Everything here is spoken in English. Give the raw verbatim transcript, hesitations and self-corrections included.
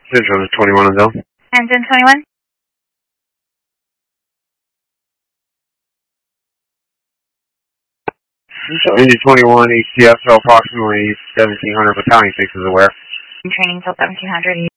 Central twenty-one on zone. Engine twenty-one. Engine twenty-one, E C F, so approximately seventeen hundred battalion six is aware. Training till seventeen hundred.